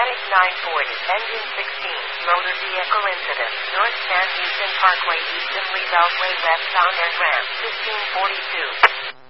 Medic 940, engine 16, motor vehicle incident, North San Houston Parkway, Easton Lee Beltway, West on and ramp, 1542.